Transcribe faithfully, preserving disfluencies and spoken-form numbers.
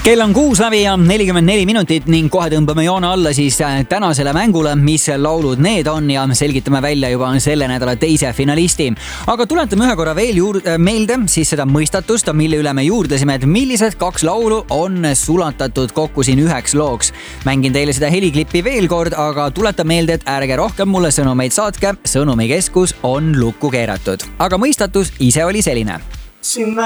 kell on kuus läbi ja nelikümmend neli minutit ning kohe tõmbame joone alla siis tänasele mängule, mis laulud need on ja selgitame välja juba selle nädala teise finalisti. Aga tuletame ühe korra veel juurde meelde siis seda mõistatust, mille üle me juurdlesime, et millised kaks laulu on sulatatud kokku siin üheks looks. Mängin teile seda heliklippi veel kord, aga tuletan meelde, et ärge rohkem mulle sõnumeid saatke, sõnumikeskus on lukku keeratud. Aga mõistatus ise oli selline.